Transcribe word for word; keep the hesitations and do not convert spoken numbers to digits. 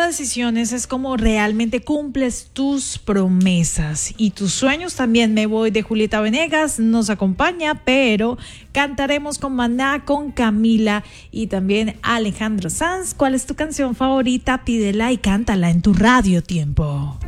decisiones es como realmente cumples tus promesas y tus sueños también. Me voy de Julieta Venegas, nos acompaña, pero cantaremos con Maná, con Camila y también Alejandro Sanz. ¿Cuál es tu canción favorita? Pídela y cántala en tu Radio Tiempo.